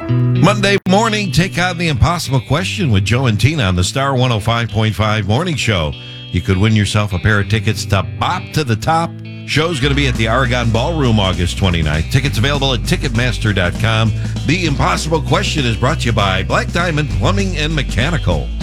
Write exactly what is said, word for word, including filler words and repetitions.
Monday morning, take on the impossible question with Joe and Tina on the Star one oh five point five Morning Show. You could win yourself a pair of tickets to Bop to the Top. Show's going to be at the Aragon Ballroom August twenty-ninth. Tickets available at Ticketmaster dot com. The impossible question is brought to you by Black Diamond Plumbing and Mechanical.